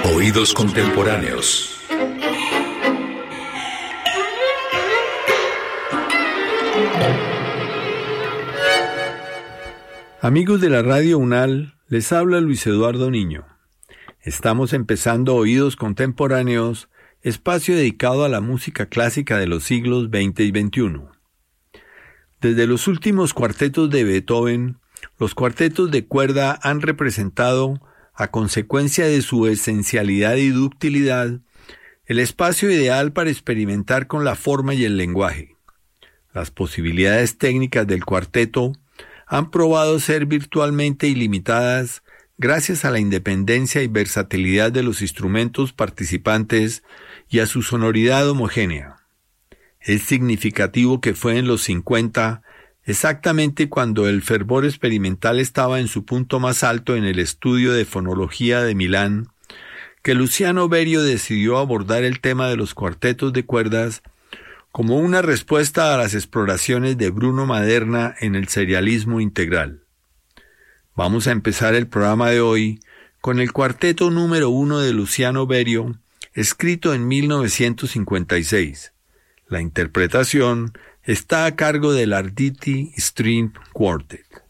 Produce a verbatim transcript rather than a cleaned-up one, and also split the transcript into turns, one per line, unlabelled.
Oídos contemporáneos.
Amigos de la Radio UNAL, les habla Luis Eduardo Niño. Estamos empezando Oídos Contemporáneos, espacio dedicado a la música clásica de los siglos veinte y veintiuno. Desde los últimos cuartetos de Beethoven, los cuartetos de cuerda han representado, a consecuencia de su esencialidad y ductilidad, el espacio ideal para experimentar con la forma y el lenguaje. Las posibilidades técnicas del cuarteto han probado ser virtualmente ilimitadas gracias a la independencia y versatilidad de los instrumentos participantes y a su sonoridad homogénea. Es significativo que fue en los cincuenta, exactamente cuando el fervor experimental estaba en su punto más alto en el estudio de fonología de Milán, que Luciano Berio decidió abordar el tema de los cuartetos de cuerdas como una respuesta a las exploraciones de Bruno Maderna en el serialismo integral. Vamos a empezar el programa de hoy con el cuarteto número uno de Luciano Berio, escrito en mil novecientos cincuenta y seis. La interpretación está a cargo del Arditi String Quartet.